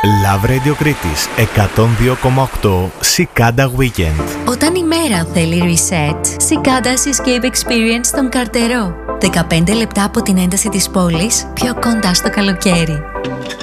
Love Radio Κρήτης 102,8 Cicada Weekend. Όταν η μέρα θέλει reset, Cicadas Escape Experience στον Καρτερό. 15 λεπτά από την ένταση της πόλης, πιο κοντά στο καλοκαίρι.